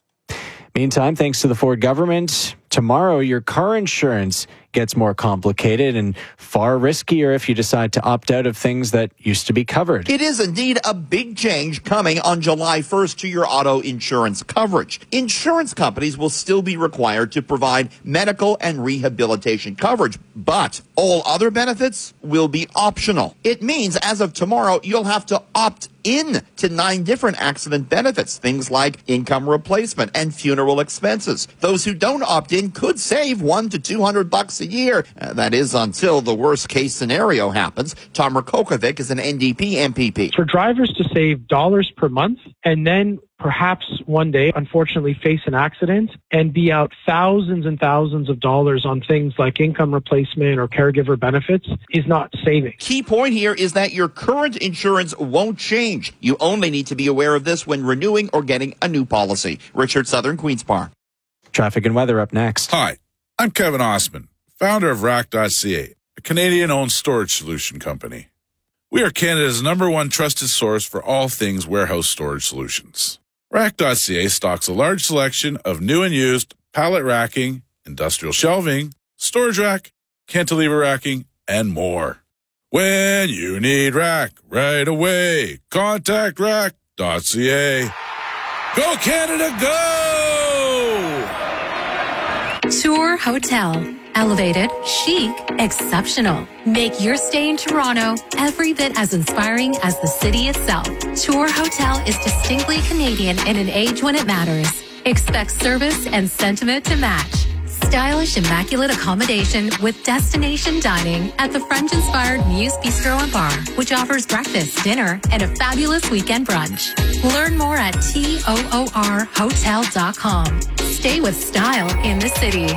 Meantime, thanks to the Ford government, tomorrow your car insurance gets more complicated and far riskier if you decide to opt out of things that used to be covered. It is indeed a big change coming on July 1st to your auto insurance coverage. Insurance companies will still be required to provide medical and rehabilitation coverage, but all other benefits will be optional. It means as of tomorrow, you'll have to opt in to 9 different accident benefits, things like income replacement and funeral expenses. Those who don't opt in could save $100 to $200 a year. That is until the worst case scenario happens. Tom Rakokovic is an NDP MPP. For drivers to save dollars per month and then perhaps one day, unfortunately, face an accident and be out thousands and thousands of dollars on things like income replacement or caregiver benefits is not saving. Key point here is that your current insurance won't change. You only need to be aware of this when renewing or getting a new policy. Richard Southern, Queen's Park. Traffic and weather up next. Hi, I'm Kevin Osman, founder of Rack.ca, a Canadian-owned storage solution company. We are Canada's #1 trusted source for all things warehouse storage solutions. Rack.ca stocks a large selection of new and used pallet racking, industrial shelving, storage rack, cantilever racking, and more. When you need rack right away, contact Rack.ca. Go Canada, go! Tour Hotel. Elevated, chic, exceptional. Make your stay in Toronto every bit as inspiring as the city itself. Tour Hotel is distinctly Canadian in an age when it matters. Expect service and sentiment to match. Stylish, immaculate accommodation with destination dining at the French-inspired Muse Bistro and Bar, which offers breakfast, dinner, and a fabulous weekend brunch. Learn more at TOORhotel.com. Stay with style in the city.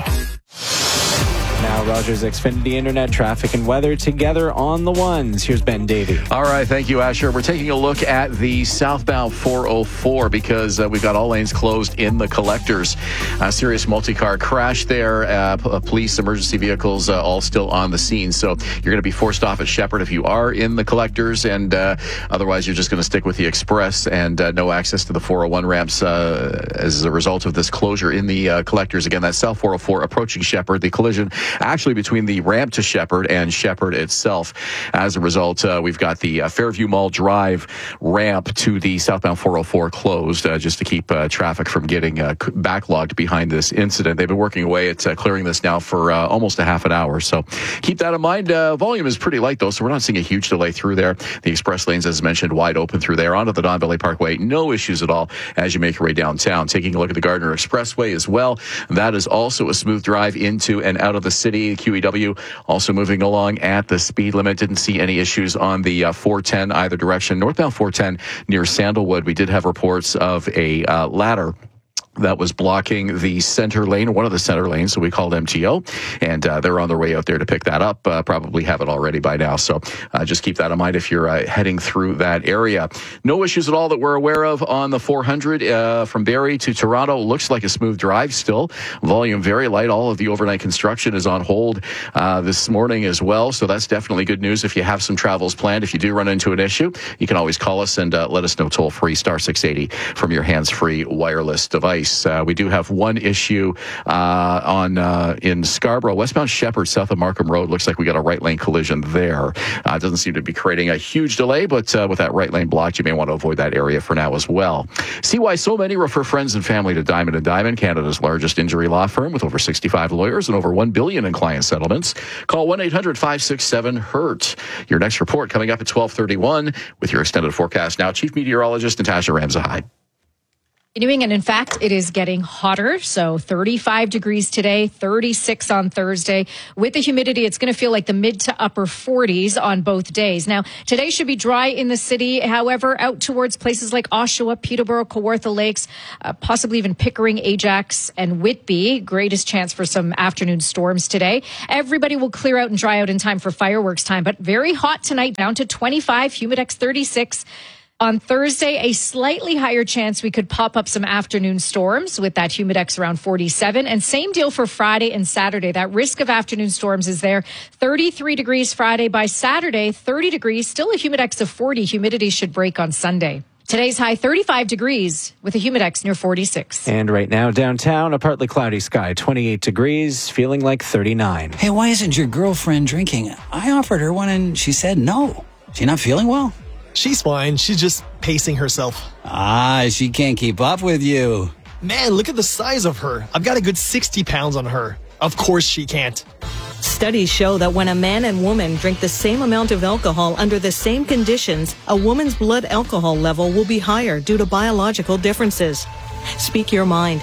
Now Rogers Xfinity Internet traffic and weather together on the ones. Here's Ben Davey. All right, thank you, Asher. We're taking a look at the southbound 404 because we've got all lanes closed in the collectors. A serious multi-car crash there. Police, emergency vehicles all still on the scene. So you're going to be forced off at Shepherd if you are in the collectors, and otherwise you're just going to stick with the express and no access to the 401 ramps as a result of this closure in the collectors. Again, that's South 404 approaching Shepherd. The collision actually between the ramp to Shepherd and Shepherd itself. As a result, we've got the Fairview Mall Drive ramp to the southbound 404 closed just to keep traffic from getting backlogged behind this incident. They've been working away at clearing this now for almost a half an hour. So keep that in mind. Volume is pretty light, though, so we're not seeing a huge delay through there. The express lanes, as mentioned, wide open through there. Onto the Don Valley Parkway, no issues at all as you make your way downtown. Taking a look at the Gardner Expressway as well. That is also a smooth drive into and out of the city. QEW also moving along at the speed limit. Didn't see any issues on the 410 either direction. Northbound 410 near Sandalwood, we did have reports of a ladder that was blocking the center lane, one of the center lanes, so we called MTO, and they're on their way out there to pick that up. Probably have it already by now, so just keep that in mind if you're heading through that area. No issues at all that we're aware of on the 400 from Barrie to Toronto. Looks like a smooth drive still. Volume very light. All of the overnight construction is on hold this morning as well, so that's definitely good news if you have some travels planned. If you do run into an issue, you can always call us and let us know toll-free, star 680 from your hands-free wireless device. We do have one issue in Scarborough, westbound Shepherd, south of Markham Road. Looks like we got a right lane collision there. It doesn't seem to be creating a huge delay, but with that right lane blocked, you may want to avoid that area for now as well. See why so many refer friends and family to Diamond & Diamond, Canada's largest injury law firm with over 65 lawyers and over $1 billion in client settlements. Call 1-800-567-HURT. Your next report coming up at 12:31 with your extended forecast now. Chief Meteorologist Natasha Ramzahide. Continuing, and in fact, it is getting hotter. So 35 degrees today, 36 on Thursday. With the humidity, it's going to feel like the mid to upper 40s on both days. Now, today should be dry in the city. However, out towards places like Oshawa, Peterborough, Kawartha Lakes, possibly even Pickering, Ajax, and Whitby. Greatest chance for some afternoon storms today. Everybody will clear out and dry out in time for fireworks time, but very hot tonight, down to 25, Humidex 36. On Thursday, a slightly higher chance we could pop up some afternoon storms with that Humidex around 47. And same deal for Friday and Saturday. That risk of afternoon storms is there. 33 degrees Friday. By Saturday, 30 degrees. Still a Humidex of 40. Humidity should break on Sunday. Today's high 35 degrees with a Humidex near 46. And right now downtown, a partly cloudy sky, 28 degrees, feeling like 39. Hey, why isn't your girlfriend drinking? I offered her one and she said no. She not feeling well? She's fine. She's just pacing herself. She can't keep up with you. Man, look at the size of her. I've got a good 60 pounds on her. Of course she can't. Studies show that when a man and woman drink the same amount of alcohol under the same conditions, a woman's blood alcohol level will be higher due to biological differences. Speak your mind.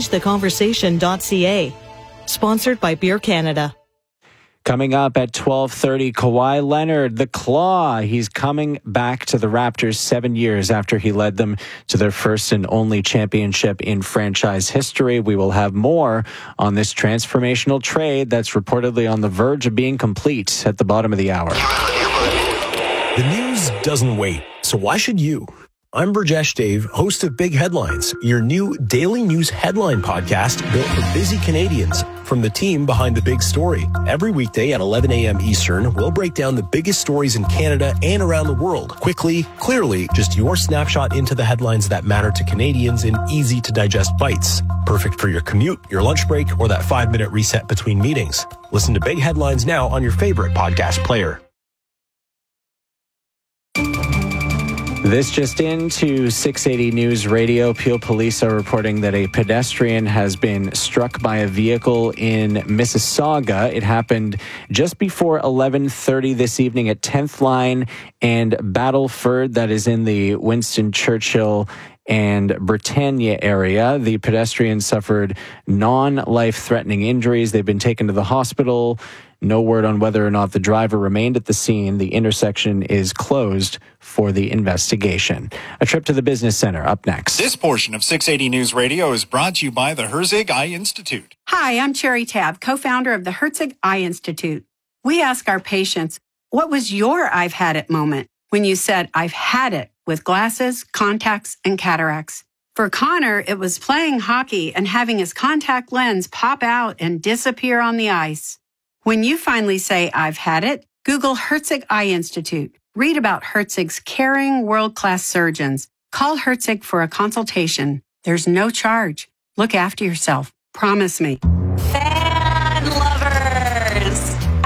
ChangeTheConversation.ca. Sponsored by Beer Canada. Coming up at 12:30, Kawhi Leonard, the Claw. He's coming back to the Raptors 7 years after he led them to their first and only championship in franchise history. We will have more on this transformational trade that's reportedly on the verge of being complete at the bottom of the hour. The news doesn't wait, so why should you? I'm Burjesh Dave, host of Big Headlines, your new daily news headline podcast built for busy Canadians from the team behind the big story. Every weekday at 11 a.m. Eastern, we'll break down the biggest stories in Canada and around the world. Quickly, clearly, just your snapshot into the headlines that matter to Canadians in easy-to-digest bites. Perfect for your commute, your lunch break, or that 5-minute reset between meetings. Listen to Big Headlines now on your favorite podcast player. This just into 680 News Radio. Peel police are reporting that a pedestrian has been struck by a vehicle in Mississauga. It happened just before 11:30 this evening at 10th Line and Battleford. That is in the Winston Churchill and Britannia area. The pedestrian suffered non-life-threatening injuries. They've been taken to the hospital. No word on whether or not the driver remained at the scene. The intersection is closed for the investigation. A trip to the business center up next. This portion of 680 News Radio is brought to you by the Herzig Eye Institute. Hi, I'm Cherry Tabb, co-founder of the Herzig Eye Institute. We ask our patients, what was your I've had it moment when you said, I've had it with glasses, contacts, and cataracts? For Connor, it was playing hockey and having his contact lens pop out and disappear on the ice. When you finally say, I've had it, Google Herzig Eye Institute. Read about Herzig's caring, world-class surgeons. Call Herzig for a consultation. There's no charge. Look after yourself. Promise me. Fan lovers!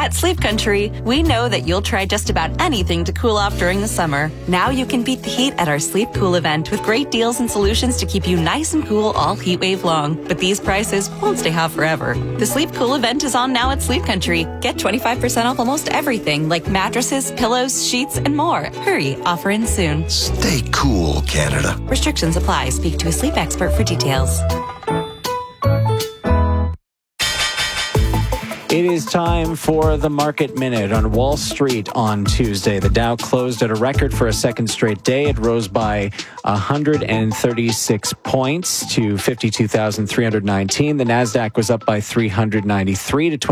At Sleep Country, we know that you'll try just about anything to cool off during the summer. Now you can beat the heat at our Sleep Cool event with great deals and solutions to keep you nice and cool all heat wave long. But these prices won't stay hot forever. The Sleep Cool event is on now at Sleep Country. Get 25% off almost everything like mattresses, pillows, sheets, and more. Hurry, offer ends soon. Stay cool, Canada. Restrictions apply. Speak to a sleep expert for details. It is time for the Market Minute on Wall Street on Tuesday. The Dow closed at a record for a second straight day. It rose by 136 points to 52,319. The Nasdaq was up by 393 to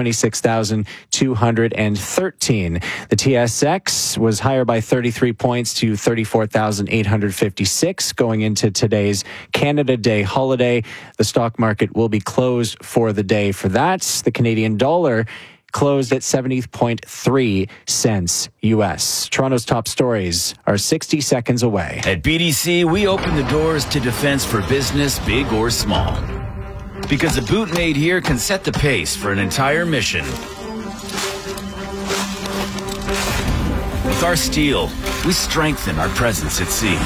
26,213. The TSX was higher by 33 points to 34,856 going into today's Canada Day holiday. The stock market will be closed for the day for that. The Canadian dollar closed at 70.3 cents U.S. Toronto's top stories are 60 seconds away. At BDC, we open the doors to defense for business, big or small. Because a boot made here can set the pace for an entire mission. With our steel, we strengthen our presence at sea.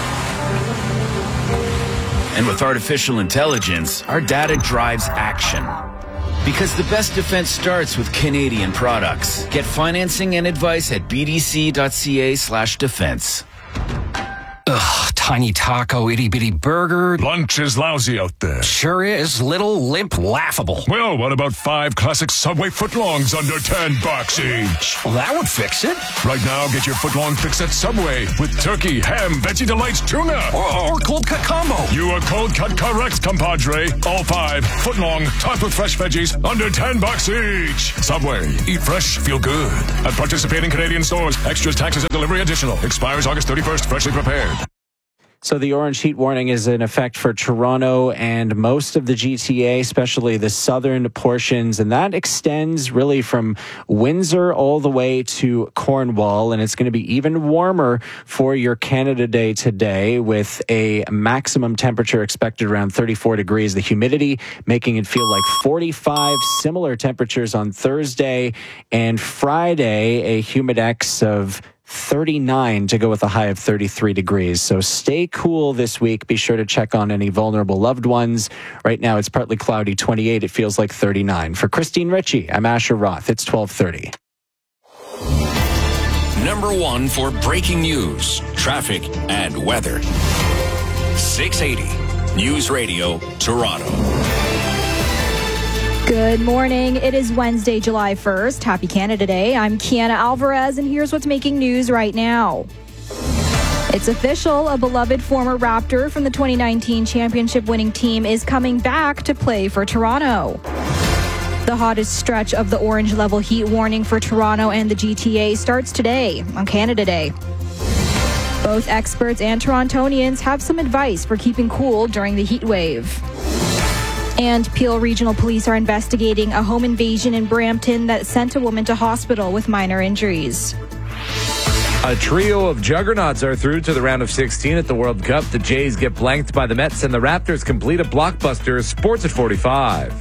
And with artificial intelligence, our data drives action. Because the best defense starts with Canadian products. Get financing and advice at bdc.ca/defense. Ugh, tiny taco, itty-bitty burger. Lunch is lousy out there. Sure is. Little, limp, laughable. Well, what about 5 classic Subway footlongs under $10 each? Well, that would fix it. Right now, get your footlong fix at Subway with turkey, ham, Veggie Delights, tuna. Or cold cut combo. You are cold cut correct, compadre. All 5 footlong, topped with fresh veggies, under $10 each. Subway. Eat fresh, feel good. At participating Canadian stores. Extras, taxes, and delivery additional. Expires August 31st. Freshly prepared. So the orange heat warning is in effect for Toronto and most of the GTA, especially the southern portions. And that extends really from Windsor all the way to Cornwall. And it's going to be even warmer for your Canada Day today with a maximum temperature expected around 34 degrees. The humidity making it feel like 45. Similar temperatures on Thursday and Friday, a humidex of 39 to go with a high of 33 degrees. So stay cool this week. Be sure to check on any vulnerable loved ones. Right now it's partly cloudy, 28. It feels like 39. For Christine Ritchie, I'm Asher Roth. It's 12:30. Number 1 for breaking news, traffic, and weather. 680 News Radio, Toronto. Good morning. It is Wednesday, July 1st. Happy Canada Day. I'm Kiana Alvarez, and here's what's making news right now. It's official. A beloved former Raptor from the 2019 championship winning team is coming back to play for Toronto. The hottest stretch of the orange level heat warning for Toronto and the GTA starts today on Canada Day. Both experts and Torontonians have some advice for keeping cool during the heat wave. And Peel Regional Police are investigating a home invasion in Brampton that sent a woman to hospital with minor injuries. A trio of juggernauts are through to the round of 16 at the World Cup. The Jays get blanked by the Mets, and the Raptors complete a blockbuster. Sports at 45.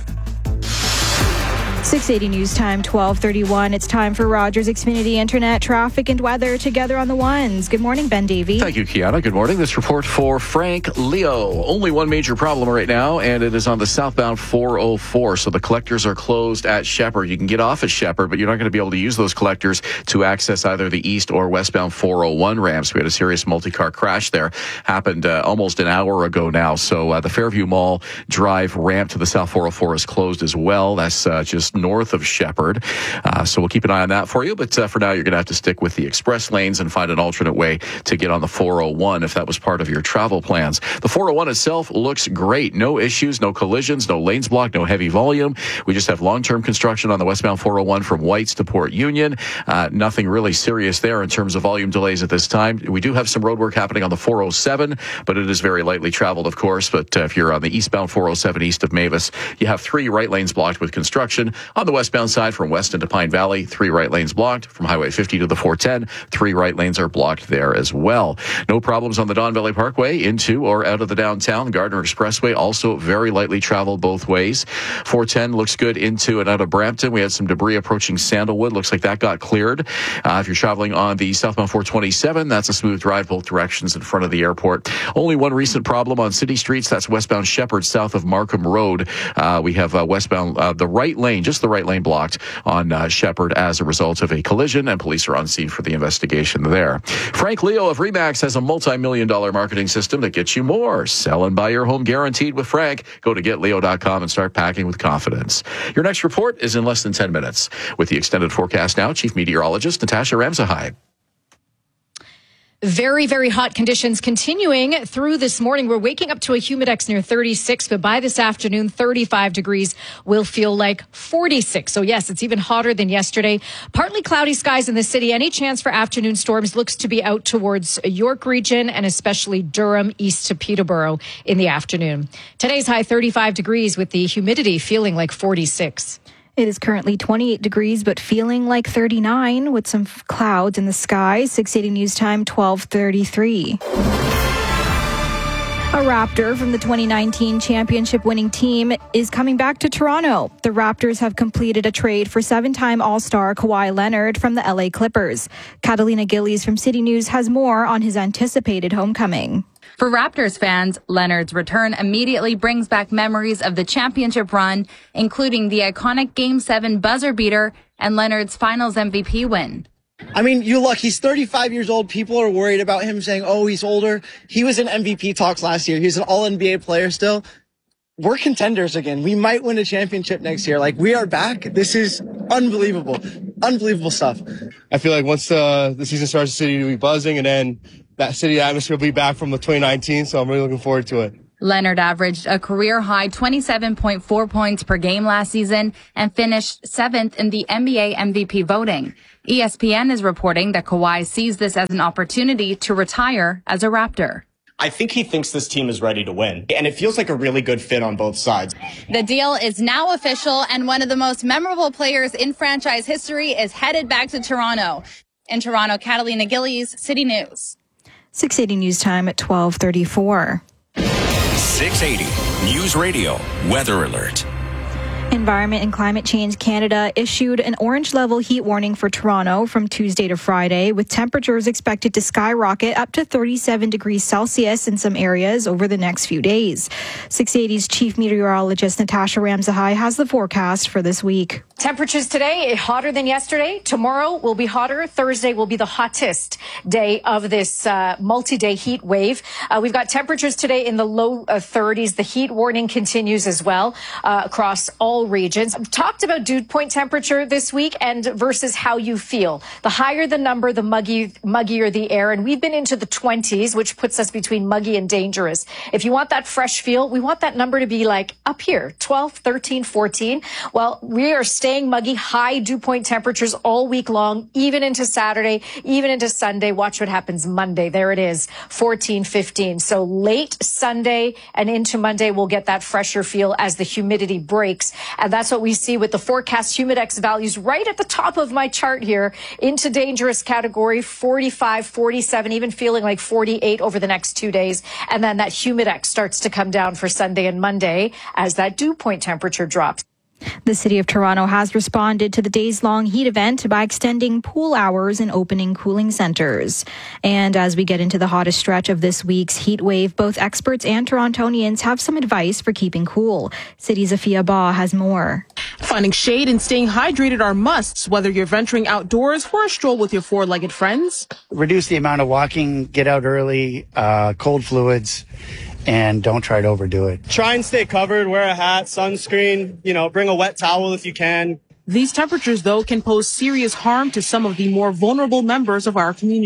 680 News Time, 12:31. It's time for Rogers Xfinity Internet traffic and weather together on the ones. Good morning, Ben Davey. Thank you, Kiana. Good morning. This report for Frank Leo. Only one major problem right now, and it is on the southbound 404. So the collectors are closed at Shepherd. You can get off at Shepherd, but you're not going to be able to use those collectors to access either the east or westbound 401 ramps. We had a serious multi-car crash there. Happened almost an hour ago now. So the Fairview Mall Drive ramp to the south 404 is closed as well. That's just north of Shepherd. So we'll keep an eye on that for you. But for now, you're going to have to stick with the express lanes and find an alternate way to get on the 401 if that was part of your travel plans. The 401 itself looks great. No issues, no collisions, no lanes blocked, no heavy volume. We just have long-term construction on the westbound 401 from Whites to Port Union. Nothing really serious there in terms of volume delays at this time. We do have some road work happening on the 407, but it is very lightly traveled, of course. But if you're on the eastbound 407 east of Mavis, you have 3 right lanes blocked with construction. On the westbound side from Weston to Pine Valley, 3 right lanes blocked. From Highway 50 to the 410, 3 right lanes are blocked there as well. No problems on the Don Valley Parkway into or out of the downtown. Gardner Expressway also very lightly traveled both ways. 410 looks good into and out of Brampton. We had some debris approaching Sandalwood. Looks like that got cleared. If you're traveling on the southbound 427, that's a smooth drive both directions in front of the airport. Only one recent problem on city streets. That's westbound Shepherd south of Markham Road. We have westbound the right lane, just the right lane blocked on Shepherd as a result of a collision, and police are on scene for the investigation there. Frank Leo of Remax has a multi-million-dollar marketing system that gets you more. Sell and buy your home guaranteed with Frank. Go to getleo.com and start packing with confidence. Your next report is in less than 10 minutes. With the extended forecast now, Chief Meteorologist Natasha Ramsahai. Very, very hot conditions continuing through this morning. We're waking up to a humidex near 36, but by this afternoon, 35 degrees will feel like 46. So yes, it's even hotter than yesterday. Partly cloudy skies in the city. Any chance for afternoon storms looks to be out towards York region and especially Durham east to Peterborough in the afternoon. Today's high 35 degrees with the humidity feeling like 46. It is currently 28 degrees, but feeling like 39 with some clouds in the sky. 680 News Time, 12:33. A Raptor from the 2019 championship-winning team is coming back to Toronto. The Raptors have completed a trade for 7-time All-Star Kawhi Leonard from the LA Clippers. Catalina Gillies from City News has more on his anticipated homecoming. For Raptors fans, Leonard's return immediately brings back memories of the championship run, including the iconic Game 7 buzzer beater and Leonard's Finals MVP win. I mean, you look, he's 35 years old. People are worried about him saying, oh, he's older. He was in MVP talks last year. He's an all-NBA player still. We're contenders again. We might win a championship next year. Like, we are back. This is unbelievable. Unbelievable stuff. I feel like once the season starts, the city will be buzzing, and then that city atmosphere will be back from the 2019, so I'm really looking forward to it. Leonard averaged a career-high 27.4 points per game last season and finished 7th in the NBA MVP voting. ESPN is reporting that Kawhi sees this as an opportunity to retire as a Raptor. I think he thinks this team is ready to win, and it feels like a really good fit on both sides. The deal is now official, and one of the most memorable players in franchise history is headed back to Toronto. In Toronto, Catalina Gillies, City News. 680 News Time at 12:34. 680 News Radio Weather Alert. Environment and Climate Change Canada issued an orange level heat warning for Toronto from Tuesday to Friday, with temperatures expected to skyrocket up to 37 degrees Celsius in some areas over the next few days. 680's Chief Meteorologist Natasha Ramsahai has the forecast for this week. Temperatures today hotter than yesterday. Tomorrow will be hotter. Thursday will be the hottest day of this multi-day heat wave. We've got temperatures today in the low 30s. The heat warning continues as well across all regions. I've talked about dew point temperature this week and versus how you feel. The higher the number, the muggier the air. And we've been into the 20s, which puts us between muggy and dangerous. If you want that fresh feel, we want that number to be like up here, 12, 13, 14. Well, we are staying muggy, high dew point temperatures all week long, even into Saturday, even into Sunday. Watch what happens Monday. There it is, 14, 15. So late Sunday and into Monday, we'll get that fresher feel as the humidity breaks. And that's what we see with the forecast humidex values right at the top of my chart here into dangerous category, 45, 47, even feeling like 48 over the next 2 days. And then that humidex starts to come down for Sunday and Monday as that dew point temperature drops. The City of Toronto has responded to the days-long heat event by extending pool hours and opening cooling centres. And as we get into the hottest stretch of this week's heat wave, both experts and Torontonians have some advice for keeping cool. City's Afia Ba has more. Finding shade and staying hydrated are musts, whether you're venturing outdoors for a stroll with your four-legged friends. Reduce the amount of walking, get out early, cold fluids, and don't try to overdo it. Try and stay covered, wear a hat, sunscreen, bring a wet towel if you can. These temperatures, though, can pose serious harm to some of the more vulnerable members of our community.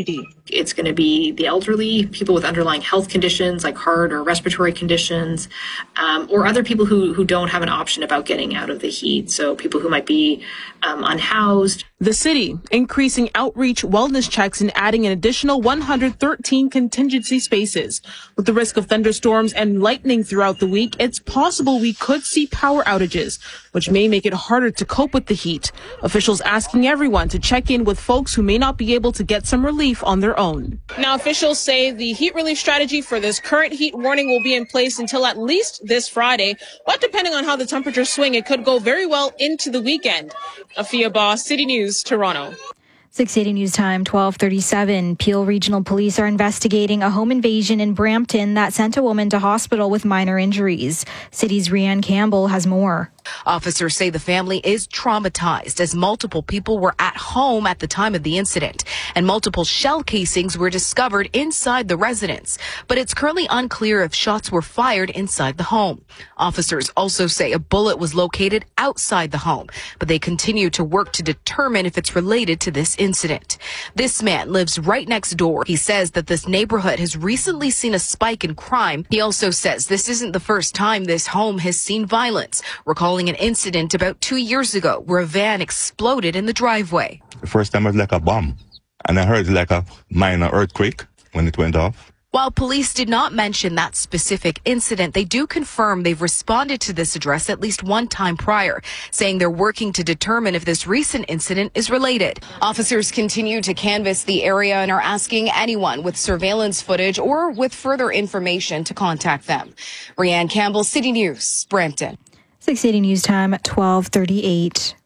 It's going to be the elderly, people with underlying health conditions like heart or respiratory conditions, or other people who don't have an option about getting out of the heat. So people who might be unhoused. The city increasing outreach wellness checks and adding an additional 113 contingency spaces. With the risk of thunderstorms and lightning throughout the week, it's possible we could see power outages, which may make it harder to cope with the heat. Officials asking everyone to check in with folks who may not be able to get some relief on their own. Now, officials say the heat relief strategy for this current heat warning will be in place until at least this Friday, but depending on how the temperatures swing, it could go very well into the weekend. Afia Boss, City News, Toronto. 680 News Time, 12:37. Peel Regional Police are investigating a home invasion in Brampton that sent a woman to hospital with minor injuries. City's Rianne Campbell has more. Officers say the family is traumatized as multiple people were at home at the time of the incident and multiple shell casings were discovered inside the residence. But it's currently unclear if shots were fired inside the home. Officers also say a bullet was located outside the home, but they continue to work to determine if it's related to this incident. This man lives right next door. He says that this neighborhood has recently seen a spike in crime. He also says this isn't the first time this home has seen violence, recalling an incident about 2 years ago where a van exploded in the driveway. The first time it was like a bomb, and I heard like a minor earthquake when it went off. While police did not mention that specific incident, they do confirm they've responded to this address at least one time prior, saying they're working to determine if this recent incident is related. Officers continue to canvass the area and are asking anyone with surveillance footage or with further information to contact them. Rianne Campbell, City News, Brampton. 680 News Time, 12:38.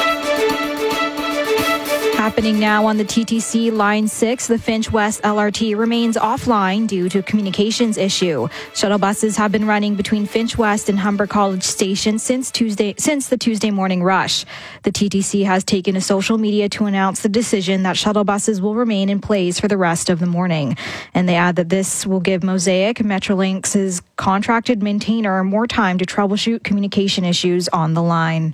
Happening now on the TTC Line 6, the Finch West LRT remains offline due to a communications issue. Shuttle buses have been running between Finch West and Humber College Station since the Tuesday morning rush. The TTC has taken to social media to announce the decision that shuttle buses will remain in place for the rest of the morning. And they add that this will give Mosaic, Metrolinx's contracted maintainer, more time to troubleshoot communication issues on the line.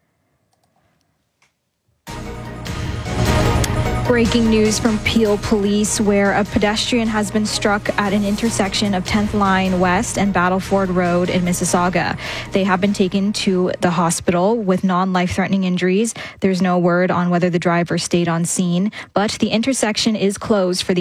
Breaking news from Peel Police, where a pedestrian has been struck at an intersection of 10th Line West and Battleford Road in Mississauga. They have been taken to the hospital with non-life-threatening injuries. There's no word on whether the driver stayed on scene, but the intersection is closed for the